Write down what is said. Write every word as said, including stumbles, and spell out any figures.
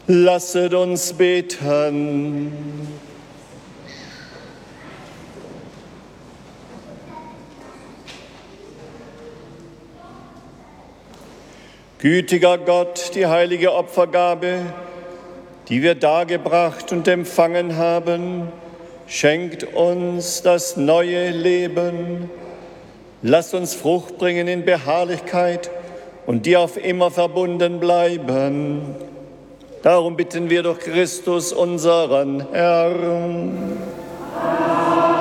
Lasset uns beten. Gütiger Gott, die heilige Opfergabe, die wir dargebracht und empfangen haben, schenkt uns das neue Leben. Lasst uns Frucht bringen in Beharrlichkeit und dir auf immer verbunden bleiben. Darum bitten wir durch Christus, unseren Herrn. Amen.